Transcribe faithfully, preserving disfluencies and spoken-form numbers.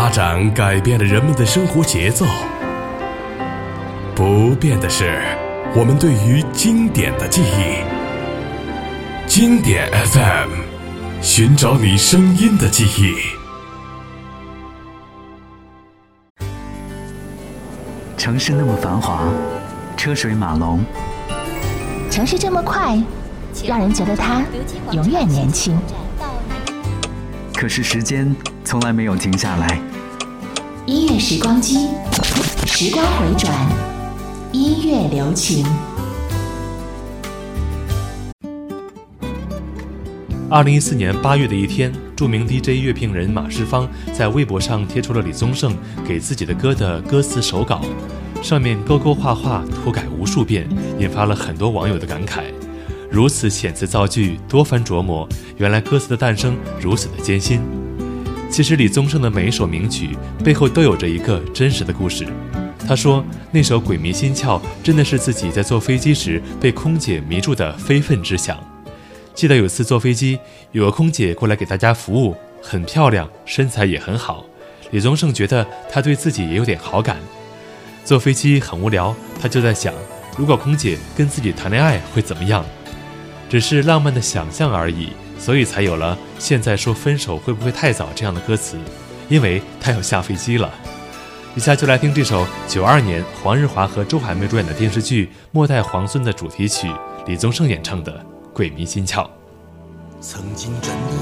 发展改变了人们的生活节奏，不变的是我们对于经典的记忆。经典 F M， 寻找你声音的记忆。 城市那么繁华，车水马龙， 城市这么快，让人觉得它永远年轻。 可是时间从来没有停下来。 音乐时光机，时光回转，音乐留情。 二零一四年八月的一天，著名 D J 乐评人马世芳在微博上贴出了李宗盛给自己的歌的歌词手稿，上面勾勾画画涂改无数遍，引发了很多网友的感慨。如此遣词造句，多番琢磨，原来歌词的诞生如此的艰辛。其实李宗盛的每一首名曲背后都有着一个真实的故事。他说那首鬼迷心窍真的是自己在坐飞机时被空姐迷住的非分之想。记得有次坐飞机，有个空姐过来给大家服务，很漂亮，身材也很好。李宗盛觉得她对自己也有点好感。坐飞机很无聊，他就在想，如果空姐跟自己谈恋爱会怎么样？只是浪漫的想象而已，所以才有了现在说分手会不会太早这样的歌词，因为他要下飞机了。以下就来听这首九二年黄日华和周海媚主演的电视剧《末代皇孙》的主题曲，李宗盛演唱的《鬼迷心窍》。 曾经真的